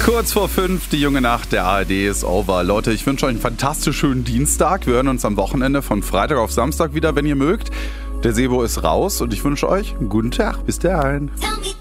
Kurz vor 5, die junge Nacht der ARD ist over. Leute, ich wünsche euch einen fantastisch schönen Dienstag. Wir hören uns am Wochenende von Freitag auf Samstag wieder, wenn ihr mögt. Der Sebo ist raus und ich wünsche euch einen guten Tag. Bis dahin.